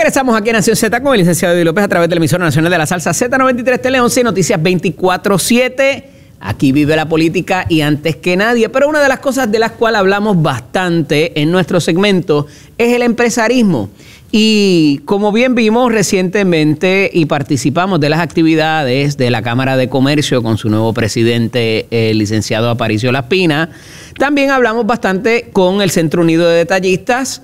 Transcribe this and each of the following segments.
Regresamos aquí en Nación Z con el licenciado Eddie López a través de la emisora nacional de la salsa Z93 Tele 11 Noticias 24/7. Aquí vive la política y antes que nadie. Pero una de las cosas de las cuales hablamos bastante en nuestro segmento es el empresarismo. Y como bien vimos recientemente y participamos de las actividades de la Cámara de Comercio con su nuevo presidente, el licenciado Aparicio Laspina, también hablamos bastante con el Centro Unido de Detallistas.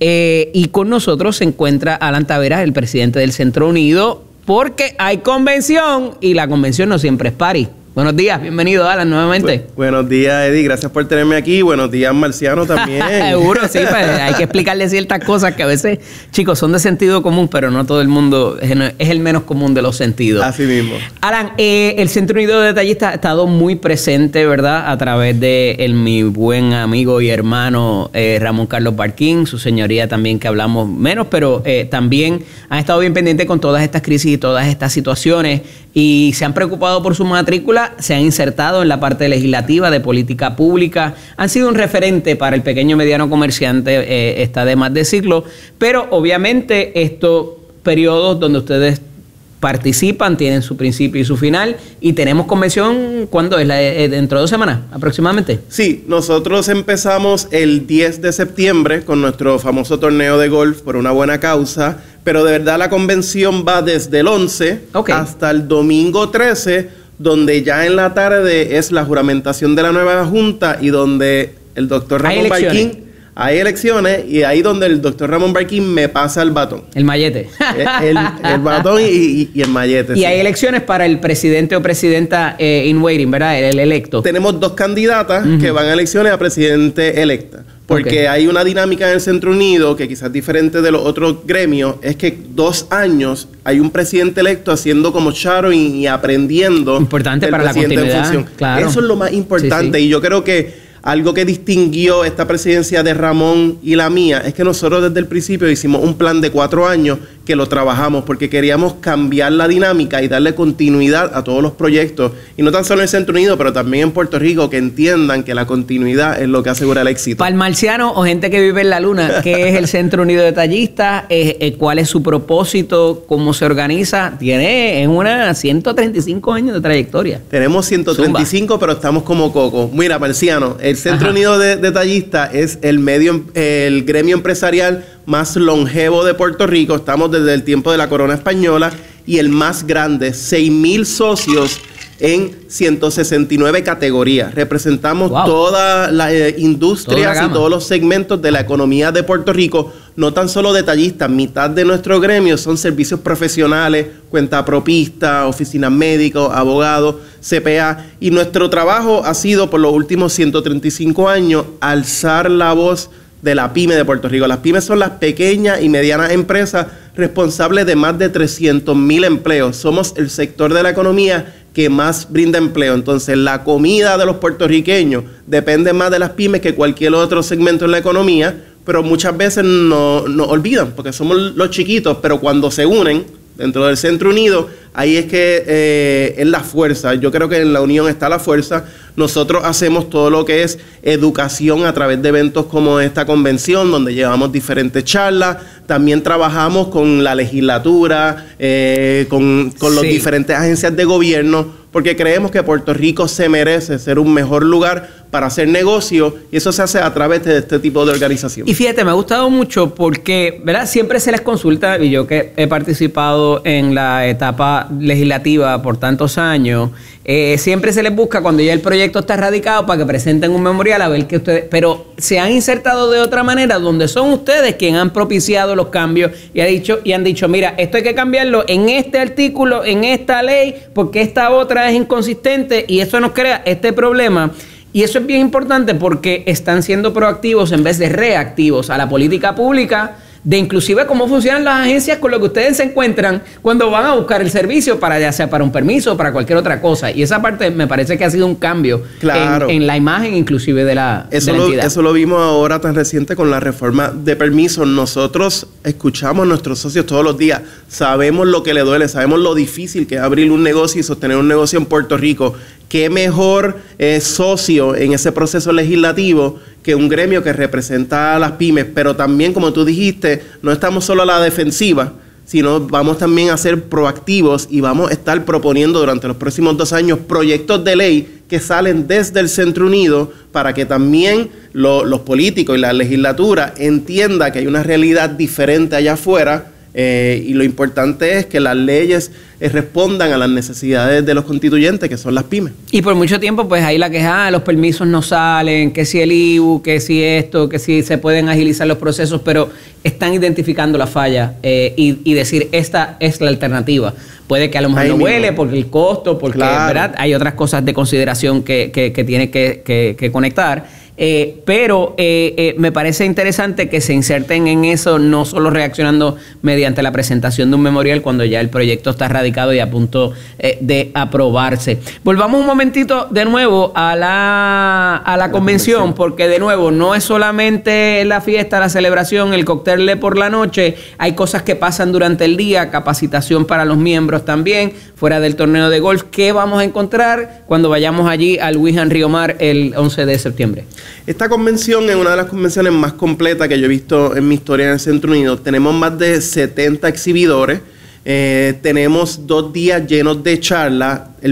Y con nosotros se encuentra Alan Taveras, el presidente del Centro Unido, porque hay convención y la convención no siempre es party. Buenos días, bienvenido Alan nuevamente. Buenos días Eddie, gracias por tenerme aquí. Buenos días Marciano también. Seguro, sí, pues hay que explicarle ciertas cosas que a veces, chicos, son de sentido común, pero no todo el mundo, es el menos común de los sentidos. Así mismo. Alan, el Centro Unido de Detallistas ha estado muy presente, ¿verdad? A través de mi buen amigo y hermano Ramón Carlos Barquín, su señoría también, que hablamos menos, pero también han estado bien pendientes con todas estas crisis y todas estas situaciones y se han preocupado por su matrícula, se han insertado en la parte legislativa de política pública, han sido un referente para el pequeño y mediano comerciante, está de más decirlo, pero obviamente estos periodos donde ustedes participan tienen su principio y su final, y tenemos convención, ¿cuándo es? ¿Dentro de 2 semanas aproximadamente? Sí, nosotros empezamos el 10 de septiembre con nuestro famoso torneo de golf por una buena causa, pero de verdad la convención va desde el 11 hasta el domingo 13, donde ya en la tarde es la juramentación de la nueva junta y donde el doctor Ramón Barquín... Hay elecciones y ahí donde el doctor Ramón Barquín me pasa el batón. El mallete. El batón y el mallete. Y sí, hay elecciones para el presidente o presidenta in waiting, ¿verdad? El electo. Tenemos 2 candidatas que van a elecciones a presidente electa. Porque hay una dinámica en el Centro Unido que quizás diferente de los otros gremios, es que 2 años hay un presidente electo haciendo como shadowing y aprendiendo. Importante para la continuidad. Claro. Eso es lo más importante. Sí. Y yo creo que algo que distinguió esta presidencia de Ramón y la mía es que nosotros desde el principio hicimos un plan de 4 años que lo trabajamos porque queríamos cambiar la dinámica y darle continuidad a todos los proyectos. Y no tan solo en el Centro Unido, pero también en Puerto Rico, que entiendan que la continuidad es lo que asegura el éxito. Para el marciano o gente que vive en la luna, ¿qué es el Centro Unido de Detallistas? ¿Cuál es su propósito? ¿Cómo se organiza? Tiene 135 años de trayectoria. Tenemos 135, Zumba. Pero estamos como coco. Mira, marciano, el Centro Unido de Detallistas es el gremio empresarial más longevo de Puerto Rico. Estamos desde el tiempo de la corona española y el más grande, 6,000 socios en 169 categorías. Representamos todas las industrias y todos los segmentos de la economía de Puerto Rico, no tan solo detallistas. Mitad de nuestro gremio son servicios profesionales, cuentapropistas, oficinas médicos, abogados, CPA. Y nuestro trabajo ha sido por los últimos 135 años alzar la voz de la pyme de Puerto Rico. Las pymes son las pequeñas y medianas empresas responsables de más de 300,000 empleos. Somos el sector de la economía que más brinda empleo. Entonces, la comida de los puertorriqueños depende más de las pymes que cualquier otro segmento en la economía, pero muchas veces nos olvidan porque somos los chiquitos, pero cuando se unen dentro del Centro Unido, ahí es que es la fuerza. Yo creo que en la unión está la fuerza. Nosotros hacemos todo lo que es educación a través de eventos como esta convención, donde llevamos diferentes charlas. También trabajamos con la legislatura, con las diferentes agencias de gobierno, porque creemos que Puerto Rico se merece ser un mejor lugar para hacer negocio, y eso se hace a través de este tipo de organización. Y fíjate, me ha gustado mucho porque, ¿verdad? Siempre se les consulta, y yo que he participado en la etapa legislativa por tantos años, siempre se les busca cuando ya el proyecto está radicado para que presenten un memorial a ver que ustedes, pero se han insertado de otra manera donde son ustedes quienes han propiciado los cambios y han dicho, mira, esto hay que cambiarlo en este artículo, en esta ley, porque esta otra es inconsistente y eso nos crea este problema. Y eso es bien importante porque están siendo proactivos en vez de reactivos a la política pública, de inclusive cómo funcionan las agencias con lo que ustedes se encuentran cuando van a buscar el servicio, para ya sea para un permiso o para cualquier otra cosa. Y esa parte me parece que ha sido un cambio en la imagen inclusive de la entidad. Eso lo vimos ahora tan reciente con la reforma de permisos. Nosotros escuchamos a nuestros socios todos los días, sabemos lo que le duele, sabemos lo difícil que es abrir un negocio y sostener un negocio en Puerto Rico, qué mejor socio en ese proceso legislativo que un gremio que representa a las pymes, pero también, como tú dijiste, no estamos solo a la defensiva, sino vamos también a ser proactivos y vamos a estar proponiendo durante los próximos 2 años proyectos de ley que salen desde el Centro Unido para que también los políticos y la legislatura entienda que hay una realidad diferente allá afuera, y lo importante es que las leyes respondan a las necesidades de los constituyentes, que son las pymes. Y por mucho tiempo, pues ahí la queja, los permisos no salen, que si el IBU, que si esto, que si se pueden agilizar los procesos, pero están identificando la falla y decir, esta es la alternativa. Puede que a lo mejor no huele porque el costo, porque ¿verdad? Hay otras cosas de consideración que tiene que conectar. Pero me parece interesante que se inserten en eso, no solo reaccionando mediante la presentación de un memorial cuando ya el proyecto está radicado y a punto de aprobarse. Volvamos un momentito de nuevo a la convención, porque de nuevo no es solamente la fiesta, la celebración, el cóctel de por la noche, hay cosas que pasan durante el día, capacitación para los miembros también, fuera del torneo de golf. ¿Qué vamos a encontrar cuando vayamos allí al Wijhan Río Mar el 11 de septiembre? Esta convención es una de las convenciones más completas que yo he visto en mi historia en el Centro Unido. Tenemos más de 70 exhibidores, tenemos 2 días llenos de charlas.